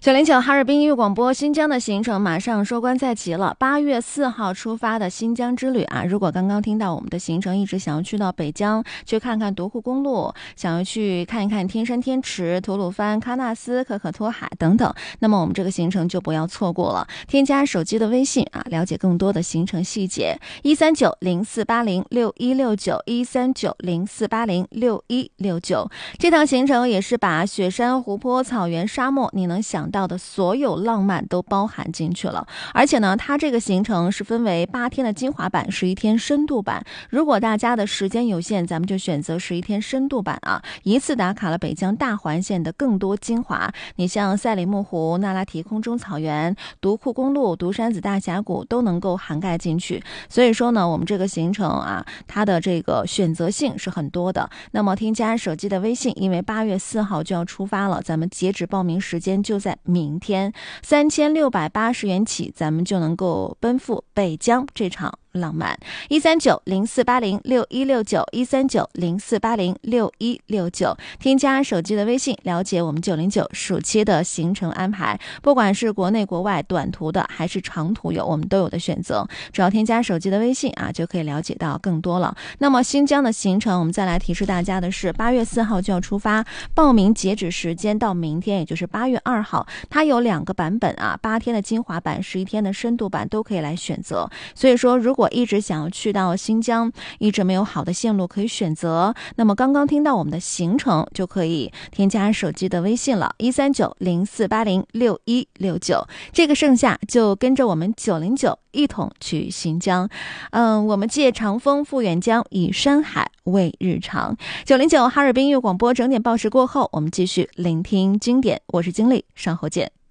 909哈尔滨音乐广播，新疆的行程马上收官在即了。8月4号出发的新疆之旅啊，如果刚刚听到我们的行程，一直想要去到北疆去看看独库公路，想要去看一看天山天池、吐鲁番、喀纳斯、可可托海等等，那么我们这个行程就不要错过了。添加手机的微信啊，了解更多的行程细节。13904806169，13904806169。这趟行程也是把雪山、湖泊、草原、沙漠，你能想到的所有浪漫都包含进去了。而且呢，它这个行程是分为8天的精华版，11天深度版。如果大家的时间有限，咱们就选择11天深度版啊，一次打卡了北疆大环线的更多精华。你像赛里木湖、那拉提空中草原、独库公路、独山子大峡谷都能够涵盖进去。所以说呢，我们这个行程啊，它的这个选择性是很多的。那么添加手机的微信，因为8月4号就要出发了，咱们截止报名时间就在明天，3680元起，咱们就能够奔赴北疆这场浪漫。13904806169，13904806169，添加手机的微信，了解我们909暑期的行程安排，不管是国内国外短途的还是长途游，我们都有的选择。只要添加手机的微信啊，就可以了解到更多了。那么新疆的行程，我们再来提示大家的是，8月4号就要出发，报名截止时间到明天，也就是8月2号，它有2个版本啊，8天的精华版、11天的深度版都可以来选择。所以说，如果一直想要去到新疆，一直没有好的线路可以选择，那么刚刚听到我们的行程，就可以添加手机的微信了，13904806169。这个盛夏就跟着我们909一同去新疆。我们借长风赴远疆，以山海为日常。909哈尔滨音乐广播整点报时过后，我们继续聆听经典。我是经理，稍后见。